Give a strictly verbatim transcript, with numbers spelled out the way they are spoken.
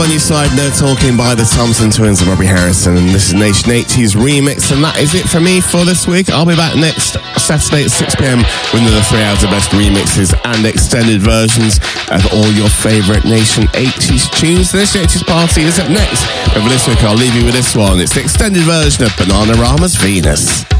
On Your Side, No Talking by the Thompson Twins and Robbie Harrison. And this is Nation eighties Remix. And that is it for me for this week. I'll be back next Saturday at six p.m. with another three hours of best remixes and extended versions of all your favourite Nation eighties tunes. The Nation eighties Party is up next. But for this week, I'll leave you with this one. It's the extended version of Bananarama's Venus.